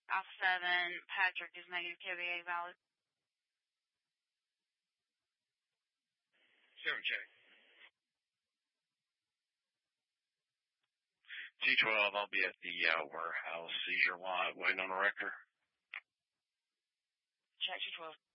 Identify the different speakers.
Speaker 1: Alpha 7, Patrick is negative KVA valid.
Speaker 2: 7 check.
Speaker 3: G12, I'll be at the warehouse seizure lot waiting on a record.
Speaker 1: Check G12.